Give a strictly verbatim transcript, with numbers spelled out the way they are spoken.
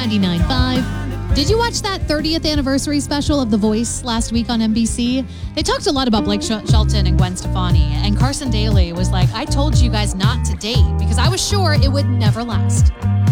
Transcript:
ninety-nine point five. Did you watch that thirtieth anniversary special of The Voice last week on N B C? They talked a lot about Blake Sh- Shelton and Gwen Stefani, and Carson Daly was like, I told you guys not to date because I was sure it would never last.